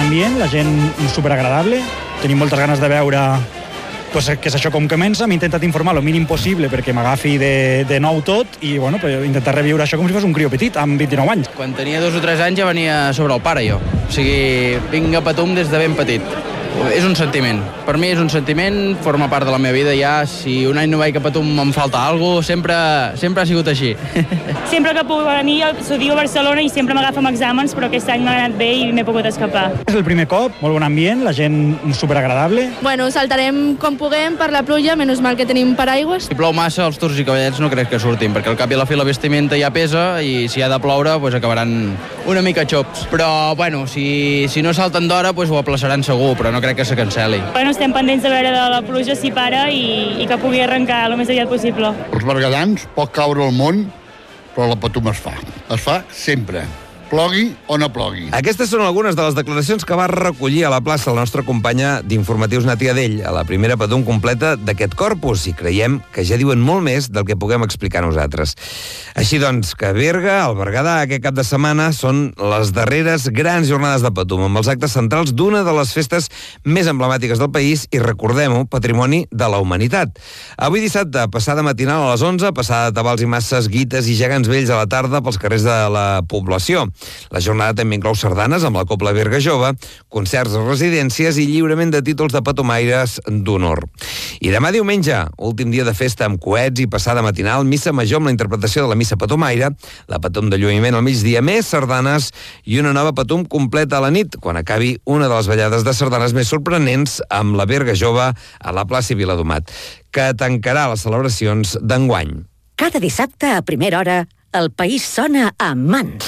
ambient, la gent superagradable. Tenim moltes ganes de veure què és això com comença. M'he intentat informar el mínim possible perquè m'agafi de nou tot i intentar reviure això com si fos un crió petit amb 29 anys. Quan tenia 2 o 3 anys ja venia sobre el pare jo. O sigui, vinc a Patum des de ben petit. És un sentiment. Per mi és un sentiment, forma part de la meva vida ja. Si un any no vaig a Patum em falta alguna cosa, sempre ha sigut així. Sempre que puc venir, estudio a Barcelona i sempre m'agafa amb exàmens, però aquest any m'ha anat bé i m'he pogut escapar. És el primer cop, molt bon ambient, la gent superagradable. Bueno, saltarem com puguem per la pluja, menys mal que tenim paraigües. Si plou massa, els turcs i cavallets no crec que surtin, perquè al cap i a la fi la vestimenta ja pesa i si ha de ploure acabaran una mica xops. Però, si no salten d'hora ho aplaçaran segur, però no crec que se cancel·li. Estem pendents de veure de la pluja si para i que pugui arrencar el més aviat possible. Els berguedans pot caure el món, però la Patum es fa. Es fa sempre. Plogui o no plogui. Aquestes són algunes de les declaracions que va recollir a la plaça la nostra companya d'informatius Natia Dell a la primera Patum completa d'aquest corpus i creiem que ja diuen molt més del que puguem explicar nosaltres. Així doncs, que Berga, el Berguedà, aquest cap de setmana són les darreres grans jornades de Patum, amb els actes centrals d'una de les festes més emblemàtiques del país i, recordem-ho, patrimoni de la humanitat. Avui dissabte, passada matinal a les 11, passada de tabals i masses, guites i gegants vells a la tarda pels carrers de la població. La jornada també inclou sardanes amb la Cobla Berga Jove, concerts a residències i lliurament de títols de patumaires d'honor. I demà diumenge, últim dia de festa amb coets i passada matinal, missa major amb la interpretació de la missa patumaire, la Patum de lluïment al migdia, més sardanes i una nova Patum completa a la nit, quan acabi una de les ballades de sardanes més sorprenents amb la Berga Jove a la plaça Viladomat, que tancarà les celebracions d'enguany. Cada dissabte a primera hora, el país sona a Mans.